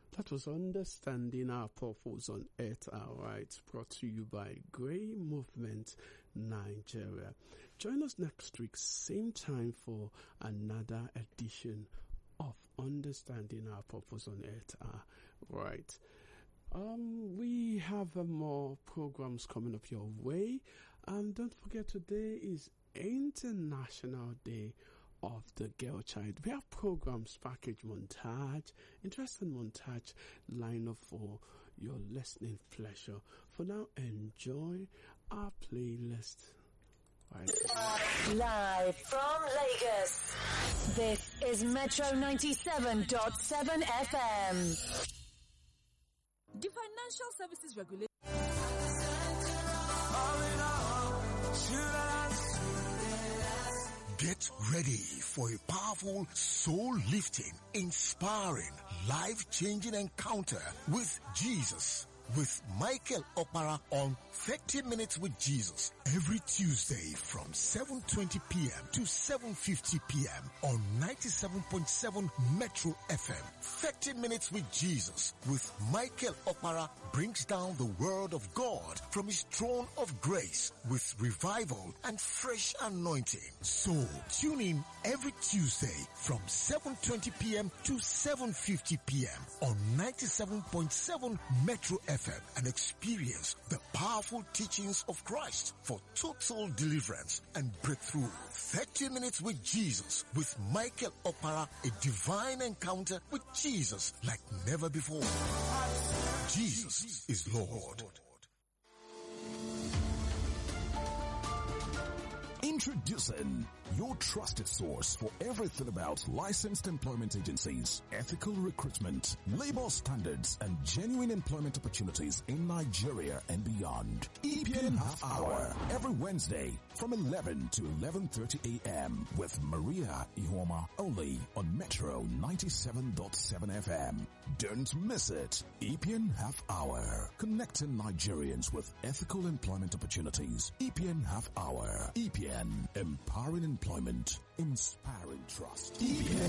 That was Understanding Our Purpose on Earth, Alright, brought to you by Grey Movement Nigeria. Join us next week, same time, for another edition of Understanding Our Purpose on Earth, Alright. We have more programs coming up your way. Don't forget, today is International Day of the Girl Child. We have programs, package montage, interesting montage line up for your listening pleasure. For now, enjoy our playlist. Right. Live from Lagos, this is Metro 97.7 FM. The Financial Services Regulator. Get ready for a powerful, soul-lifting, inspiring, life-changing encounter with Jesus. With Michael Opara on 30 Minutes with Jesus every Tuesday from 7:20 p.m. to 7:50 p.m. on 97.7 Metro FM. 30 Minutes with Jesus with Michael Opara brings down the Word of God from His throne of grace with revival and fresh anointing. So tune in every Tuesday from 7:20 p.m. to 7:50 p.m. on 97.7 Metro FM and experience the powerful teachings of Christ for total deliverance and breakthrough. 30 Minutes with Jesus with Michael Opara, a divine encounter with Jesus like never before. Jesus is Lord. Introducing your trusted source for everything about licensed employment agencies, ethical recruitment, labor standards, and genuine employment opportunities in Nigeria and beyond. EPN Half Hour, every Wednesday from 11 to 11:30 a.m. with Maria Ihoma, only on Metro 97.7 FM. Don't miss it. EPN Half Hour, connecting Nigerians with ethical employment opportunities. EPN Half Hour. EPN, empowering employment, inspiring trust. EPN